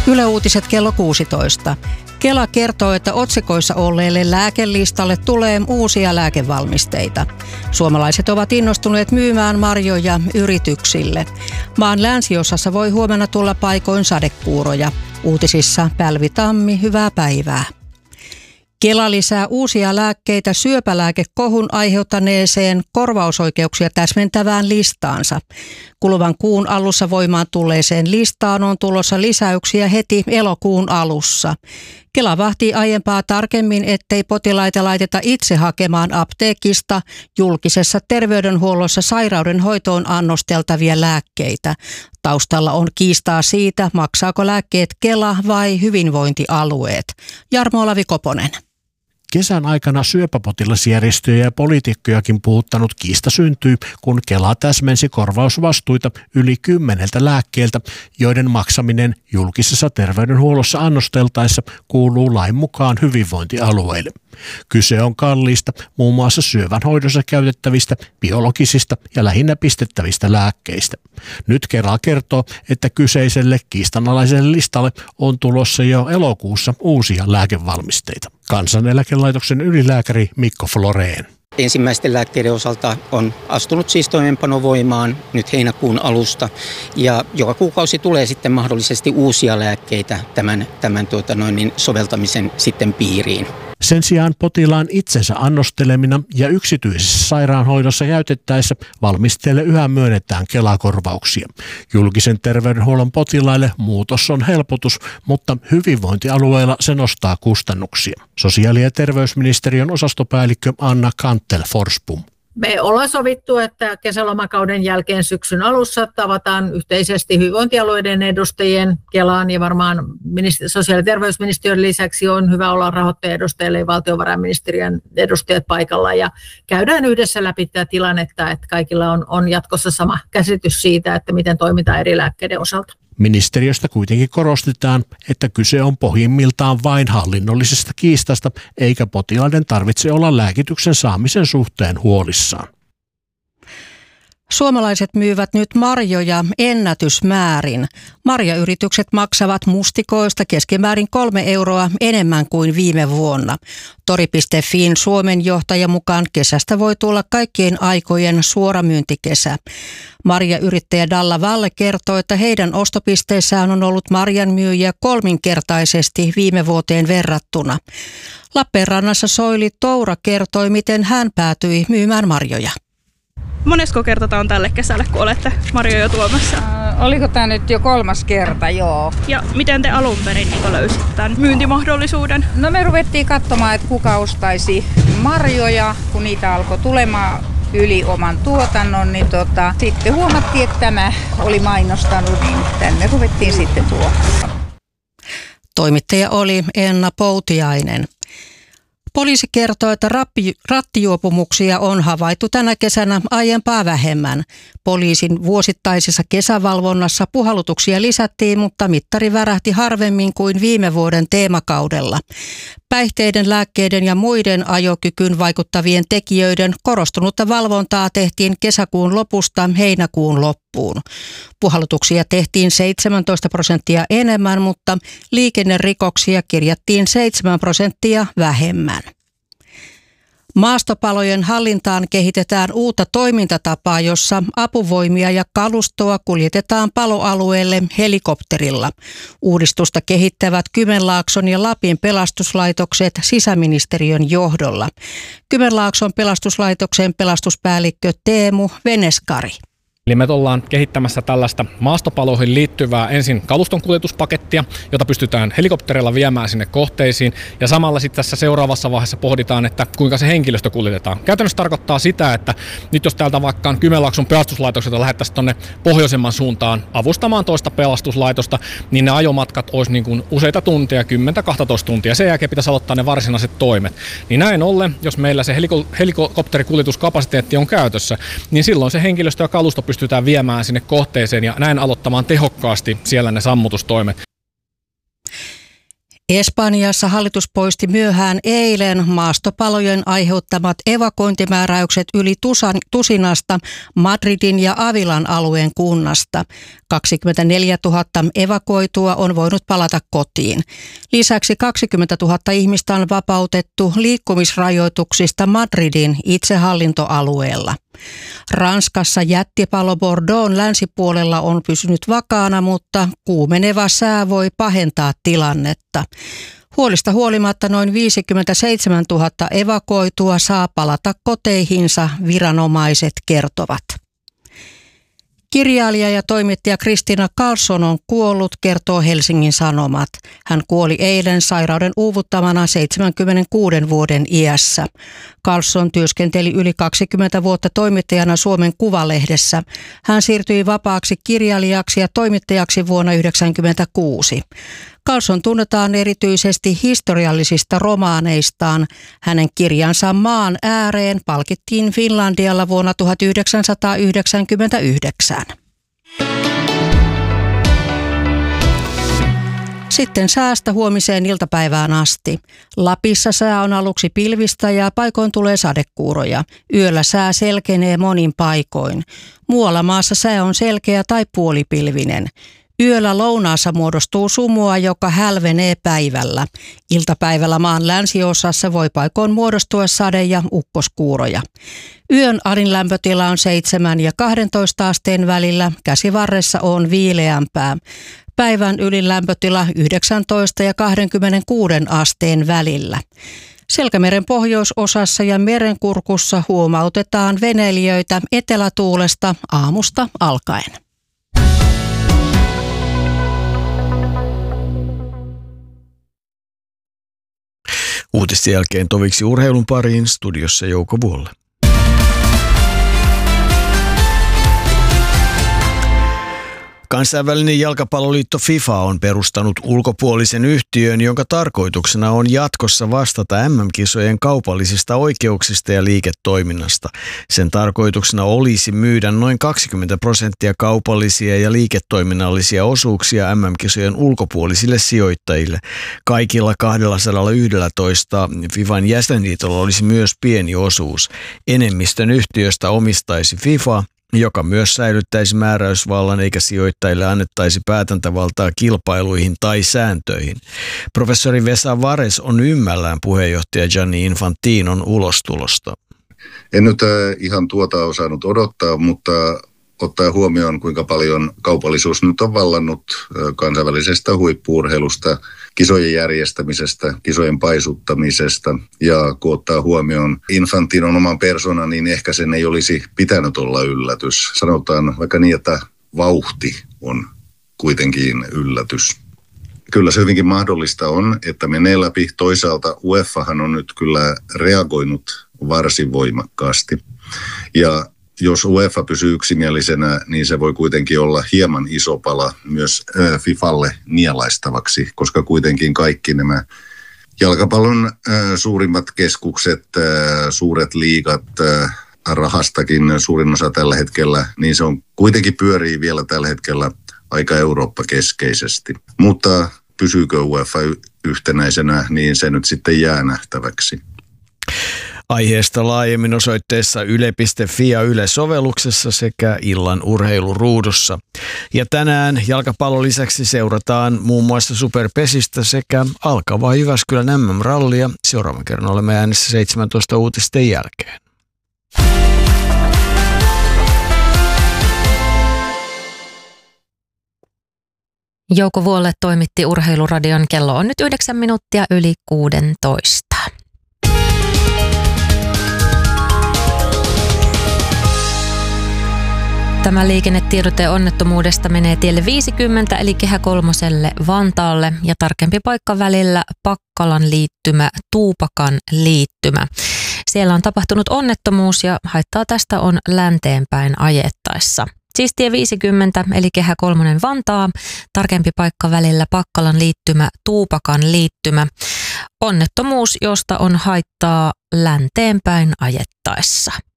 Yle Uutiset kello 16. Kela kertoo, että otsikoissa olleelle lääkelistalle tulee uusia lääkevalmisteita. Suomalaiset ovat innostuneet myymään marjoja yrityksille. Maan länsiosassa voi huomenna tulla paikoin sadekuuroja. Uutisissa Pälvi Tammi, hyvää päivää. Kela lisää uusia lääkkeitä syöpälääkekohun aiheuttaneeseen korvausoikeuksia täsmentävään listaansa. Kuluvan kuun alussa voimaan tulleeseen listaan on tulossa lisäyksiä heti elokuun alussa. Kela vahtii aiempaa tarkemmin, ettei potilaita laiteta itse hakemaan apteekista julkisessa terveydenhuollossa sairauden hoitoon annosteltavia lääkkeitä. Taustalla on kiistaa siitä, maksaako lääkkeet Kela vai hyvinvointialueet. Jarmo-Olavi Koponen. Kesän aikana syöpäpotilasjärjestöjä ja poliitikkojakin puhuttanut kiista syntyi, kun Kela täsmensi korvausvastuita yli 10 lääkkeeltä, joiden maksaminen julkisessa terveydenhuollossa annosteltaessa kuuluu lain mukaan hyvinvointialueille. Kyse on kalliista, muun muassa syövän hoidossa käytettävistä, biologisista ja lähinnä pistettävistä lääkkeistä. Nyt Kela kertoo, että kyseiselle kiistanalaiselle listalle on tulossa jo elokuussa uusia lääkevalmisteita. Kansaneläkelaitoksen ylilääkäri Mikko Florén. Ensimmäisten lääkkeiden osalta on astunut siis toimeenpano voimaan nyt heinäkuun alusta ja joka kuukausi tulee sitten mahdollisesti uusia lääkkeitä tämän soveltamisen sitten piiriin. Sen sijaan potilaan itsensä annostelemina ja yksityisessä sairaanhoidossa käytettäessä valmisteille yhä myönnetään Kela-korvauksia. Julkisen terveydenhuollon potilaille muutos on helpotus, mutta hyvinvointialueilla se nostaa kustannuksia. Sosiaali- ja terveysministeriön osastopäällikkö Anna Kantel-Forspum. Me ollaan sovittu, että kesälomakauden jälkeen syksyn alussa tavataan yhteisesti hyvinvointialueiden edustajien, Kelan ja varmaan sosiaali- ja terveysministeriön lisäksi on hyvä olla rahoittajaedustajille ja valtiovarainministeriön edustajat paikalla ja käydään yhdessä läpi tämä tilannetta, että kaikilla on jatkossa sama käsitys siitä, että miten toimitaan eri lääkkeiden osalta. Ministeriöstä kuitenkin korostetaan, että kyse on pohjimmiltaan vain hallinnollisesta kiistasta, eikä potilaiden tarvitse olla lääkityksen saamisen suhteen huolissaan. Suomalaiset myyvät nyt marjoja ennätysmäärin. Marjayritykset maksavat mustikoista keskimäärin 3 euroa enemmän kuin viime vuonna. Tori.fin Suomen johtajan mukaan kesästä voi tulla kaikkien aikojen suoramyyntikesä. Marjayrittäjä Dalla Valle kertoo, että heidän ostopisteissään on ollut marjanmyyjiä 3-kertaisesti viime vuoteen verrattuna. Lappeenrannassa Soili Toura kertoi, miten hän päätyi myymään marjoja. Monesko kerta tämä on tälle kesälle, kun olette marjoja tuomassa? Oliko tämä nyt jo 3. kerta, joo. Ja miten te alun perin löysitte tämän myyntimahdollisuuden? No me ruvettiin katsomaan, että kuka ostaisi marjoja, kun niitä alkoi tulemaan yli oman tuotannon, niin sitten huomattiin, että tämä oli mainostanut, niin tänne ruvettiin sitten tuomaan. Toimittaja oli Enna Poutiainen. Poliisi kertoo, että rattijuopumuksia on havaittu tänä kesänä aiempaa vähemmän. Poliisin vuosittaisessa kesävalvonnassa puhallutuksia lisättiin, mutta mittari värähti harvemmin kuin viime vuoden teemakaudella. Päihteiden, lääkkeiden ja muiden ajokykyyn vaikuttavien tekijöiden korostunutta valvontaa tehtiin kesäkuun lopusta heinäkuun loppuun. Puhallutuksia tehtiin 17% enemmän, mutta liikennerikoksia kirjattiin 7% vähemmän. Maastopalojen hallintaan kehitetään uutta toimintatapaa, jossa apuvoimia ja kalustoa kuljetetaan paloalueelle helikopterilla. Uudistusta kehittävät Kymenlaakson ja Lapin pelastuslaitokset sisäministeriön johdolla. Kymenlaakson pelastuslaitoksen pelastuspäällikkö Teemu Veneskari. Eli me ollaan kehittämässä tällaista maastopaloihin liittyvää ensin kaluston kuljetuspakettia, jota pystytään helikopterilla viemään sinne kohteisiin. Ja samalla sitten tässä seuraavassa vaiheessa pohditaan, että kuinka se henkilöstö kuljetetaan. Käytännössä tarkoittaa sitä, että nyt jos täältä vaikka Kymenlaakson pelastuslaitokselta lähettäisiin tuonne pohjoisemman suuntaan avustamaan toista pelastuslaitosta, niin ne ajomatkat olisi niin kuin useita tunteja, 10-12 tuntia. Sen jälkeen pitäisi aloittaa ne varsinaiset toimet. Niin näin ollen, jos meillä se helikopterikuljetuskapasiteetti on käytössä, niin silloin se henkilöstö ja kalusto pystytään viemään sinne kohteeseen ja näin aloittamaan tehokkaasti siellä ne sammutustoimet. Espanjassa hallitus poisti myöhään eilen maastopalojen aiheuttamat evakuointimääräykset yli tusinasta Madridin ja Avilan alueen kunnasta. 24 000 evakuoitua on voinut palata kotiin. Lisäksi 20 000 ihmistä on vapautettu liikkumisrajoituksista Madridin itsehallintoalueella. Ranskassa jättipalo Bordeaux'n länsipuolella on pysynyt vakaana, mutta kuumeneva sää voi pahentaa tilannetta. Huolista huolimatta noin 57 000 evakuoitua saa palata koteihinsa, viranomaiset kertovat. Kirjailija ja toimittaja Christina Karlsson on kuollut, kertoo Helsingin Sanomat. Hän kuoli eilen sairauden uuvuttamana 76 vuoden iässä. Karlsson työskenteli yli 20 vuotta toimittajana Suomen Kuvalehdessä. Hän siirtyi vapaaksi kirjailijaksi ja toimittajaksi vuonna 1996. Karlsson tunnetaan erityisesti historiallisista romaaneistaan. Hänen kirjansa Maan ääreen palkittiin Finlandialla vuonna 1999. Sitten säästä huomiseen iltapäivään asti. Lapissa sää on aluksi pilvistä ja paikoin tulee sadekuuroja. Yöllä sää selkenee monin paikoin. Muualla maassa sää on selkeä tai puolipilvinen. Yöllä lounaassa muodostuu sumua, joka hälvenee päivällä. Iltapäivällä maan länsiosassa voi paikoin muodostua sade- ja ukkoskuuroja. Yön alin lämpötila on 7 ja 12 asteen välillä, käsivarressa on viileämpää. Päivän ylin lämpötila 19 ja 26 asteen välillä. Selkämeren pohjoisosassa ja merenkurkussa huomautetaan veneilijöitä etelätuulesta aamusta alkaen. Uutisten jälkeen toviksi urheilun pariin, studiossa Jouko Vuolle. Kansainvälinen jalkapalloliitto FIFA on perustanut ulkopuolisen yhtiön, jonka tarkoituksena on jatkossa vastata MM-kisojen kaupallisista oikeuksista ja liiketoiminnasta. Sen tarkoituksena olisi myydä noin 20% kaupallisia ja liiketoiminnallisia osuuksia MM-kisojen ulkopuolisille sijoittajille. Kaikilla 211 FIFAn jäsenliitolla olisi myös pieni osuus. Enemmistön yhtiöstä omistaisi FIFA, joka myös säilyttäisi määräysvallan eikä sijoittajille annettaisi päätäntävaltaa kilpailuihin tai sääntöihin. Professori Vesa Vares on ymmällään puheenjohtaja Gianni Infantinon ulostulosta. En nyt ihan tuota osannut odottaa, mutta ottaa huomioon, kuinka paljon kaupallisuus nyt on vallannut kansainvälisestä huippu-urheilusta, kisojen järjestämisestä, kisojen paisuttamisesta. Ja kun ottaa huomioon Infantinon oman persoonan, niin ehkä sen ei olisi pitänyt olla yllätys. Sanotaan vaikka niin, että vauhti on kuitenkin yllätys. Kyllä se hyvinkin mahdollista on, että menee läpi. Toisaalta UEFAhan on nyt kyllä reagoinut varsin voimakkaasti. Ja jos UEFA pysyy yksimielisenä, niin se voi kuitenkin olla hieman iso pala myös FIFAlle nielaistavaksi, koska kuitenkin kaikki nämä jalkapallon suurimmat keskukset, suuret liigat, rahastakin suurin osa tällä hetkellä, niin se on kuitenkin pyörii vielä tällä hetkellä aika Eurooppa-keskeisesti. Mutta pysyykö UEFA yhtenäisenä, niin se nyt sitten jää nähtäväksi. Aiheesta laajemmin osoitteessa yle.fi ja Yle-sovelluksessa sekä illan urheiluruudussa. Ja tänään jalkapallon lisäksi seurataan muun muassa Superpesistä sekä alkavaa Jyväskylän MM-rallia. Seuraavan kerran olemme äänessä 17 uutisten jälkeen. Jouko Vuolle toimitti Urheiluradion. Kello on nyt 9 minuuttia yli 16. Tämä liikennetiedote onnettomuudesta menee tielle 50 eli Kehä Kolmoselle Vantaalle ja tarkempi paikka välillä Pakkalan liittymä, Tuupakan liittymä. Siellä on tapahtunut onnettomuus ja haittaa tästä on länteenpäin ajettaessa. Siis tie 50 eli Kehä Kolmonen Vantaa, tarkempi paikka välillä Pakkalan liittymä, Tuupakan liittymä. Onnettomuus, josta on haittaa länteenpäin ajettaessa.